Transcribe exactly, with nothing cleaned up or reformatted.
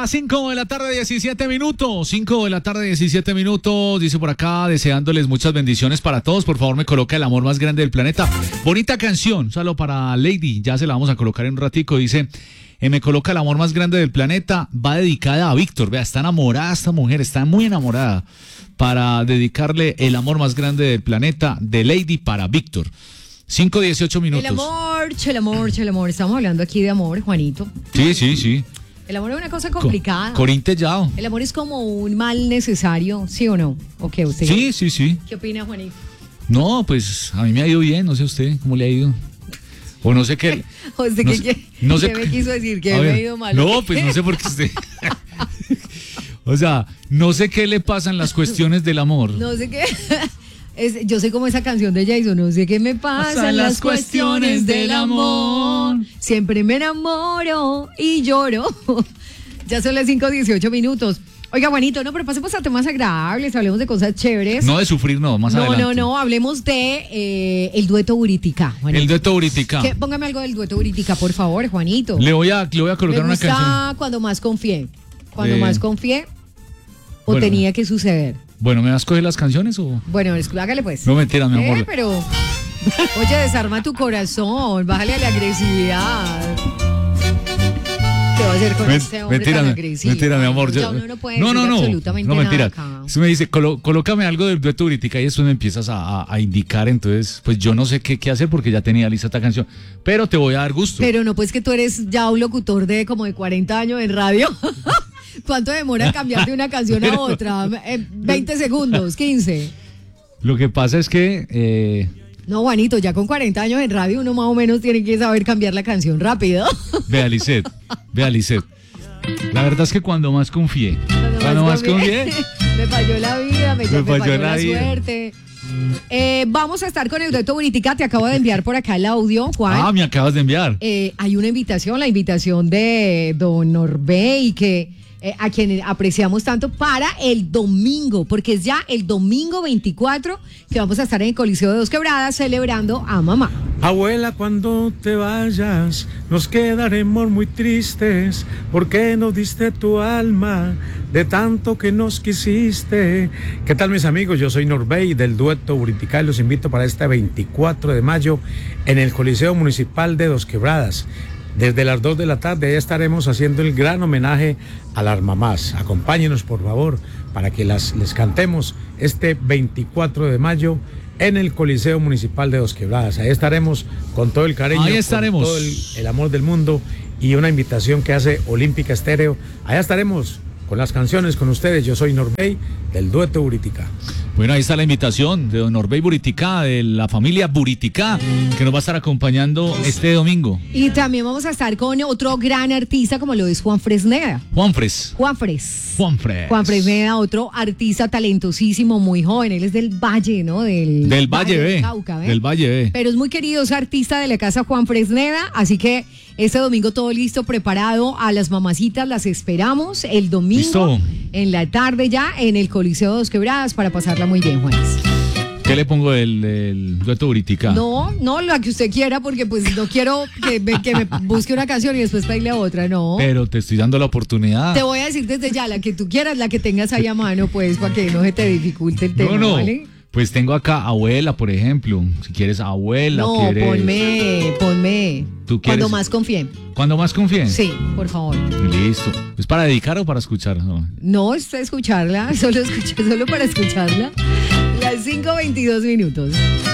las cinco de la tarde, diecisiete minutos. cinco de la tarde, diecisiete minutos. Dice por acá, deseándoles muchas bendiciones para todos. Por favor, me coloca el amor más grande del planeta. Bonita canción, solo para Lady. Ya se la vamos a colocar en un ratico. Dice, eh, me coloca el amor más grande del planeta. Va dedicada a Víctor. Vea, está enamorada esta mujer, está muy enamorada. Para dedicarle el amor más grande del planeta de Lady para Víctor. cinco, dieciocho minutos. El amor, el amor, el amor. Estamos hablando aquí de amor, Juanito. Sí, sí, sí. El amor es una cosa complicada. Corintellado. El amor es como un mal necesario, ¿sí o no? ¿O qué usted? Sí, sí, sí. ¿Qué opina, Juanito? No, pues a mí me ha ido bien, no sé usted cómo le ha ido. O no sé qué. ¿Usted no qué, sé, qué, no sé, qué me quiso decir? ¿Que me ver, ha ido mal? No, pues no sé por qué usted. O sea, no sé qué le pasan las cuestiones del amor. No sé qué. Es, yo sé como esa canción de Jason, no sé qué me pasan las cuestiones del amor. Siempre me enamoro y lloro. Ya son las cinco, dieciocho minutos. Oiga, Juanito, no, pero pasemos a temas agradables, hablemos de cosas chéveres. No de sufrir, no, más no, adelante. No, no, no, hablemos de eh, el dueto Buritica, Juanito. El dueto Buritica. ¿Qué? Póngame algo del dueto Buritica, por favor, Juanito. Le voy a, le voy a colocar me gusta una canción. Cuando más confié. Cuando Eh, más confié, o bueno. tenía que suceder. Bueno, ¿me vas a coger las canciones o...? Bueno, hágale pues. No, mentira, mi amor. Eh, pero, oye, desarma tu corazón, bájale a la agresividad. ¿Qué va a hacer con Men- este hombre mentira, tan mi- agresivo? mentira, mi amor. Ya yo- uno no puede no, decir no, no, absolutamente no, mentira. nada acá. Usted me dice, colo- colócame algo del dueto Buritica y después me empiezas a, a- a indicar, entonces, pues yo no sé qué, qué hacer porque ya tenía lista esta canción, pero te voy a dar gusto. Pero no, pues que tú eres ya un locutor de como de cuarenta años en radio. ¿Cuánto demora cambiar de una canción a otra? Eh, veinte segundos, quince. Lo que pasa es que... eh, No, Juanito, ya con cuarenta años en radio uno más o menos tiene que saber cambiar la canción rápido. Vea, Lisette, vea, Lisette. La verdad es que cuando más confié, cuando, cuando más confié, me falló la vida, me, Me me falló, falló la, la vida. suerte. Eh, vamos a estar con el dueto Buritica. Te acabo de enviar por acá el audio, Juan. ah, me acabas de enviar. Eh, hay una invitación, la invitación de don Norbey, que eh, a quien apreciamos tanto para el domingo, porque es ya el domingo veinticuatro que vamos a estar en el Coliseo de Dos Quebradas celebrando a mamá. Abuela, cuando te vayas, nos quedaremos muy tristes, porque nos diste tu alma de tanto que nos quisiste. ¿Qué tal, mis amigos? Yo soy Norbey del dueto Buritica y los invito para este veinticuatro de mayo en el Coliseo Municipal de Dos Quebradas. Desde las dos de la tarde ya estaremos haciendo el gran homenaje a las mamás. Acompáñenos, por favor, para que las, les cantemos este veinticuatro de mayo en el Coliseo Municipal de Dos Quebradas. Ahí estaremos con todo el cariño, Ahí estaremos. con todo el, el amor del mundo y una invitación que hace Olímpica Estéreo. Allá estaremos con las canciones con ustedes. Yo soy Norbey del dueto Buritica. Bueno, ahí está la invitación de don Norbey Buritica, de la familia Buritica, que nos va a estar acompañando este domingo. Y también vamos a estar con otro gran artista como lo es Juan Fresneda. Juan Fres. Juan Fres. Juan Fres. Juan Fresneda, otro artista talentosísimo, muy joven. Él es del Valle, ¿no? Del, Del Valle de B. Cauca, ¿ve? Del Valle B. Pero es muy querido, es artista de la casa Juan Fresneda, así que este domingo todo listo, preparado. A las mamacitas las esperamos el domingo Listo. en la tarde ya en el Coliseo Dos Quebradas para pasarla muy bien, Juanes. ¿Qué le pongo del, del dueto Buritica? No, no, la que usted quiera, porque pues no quiero que me, que me busque una canción y después pedirle a otra, no. Pero te estoy dando la oportunidad. Te voy a decir desde ya, la que tú quieras, la que tengas ahí a mano, pues, para que no se te dificulte el tema, No, no. ¿vale? Pues tengo acá abuela, por ejemplo. Si quieres abuela, No, quieres... ponme, ponme. ¿Tú quieres? Cuando más confíe. ¿Cuándo más confíen? Sí, por favor. Listo. ¿Es para dedicar o para escuchar? No. No, es escucharla, solo escuchar, solo para escucharla. Las cinco veintidós minutos.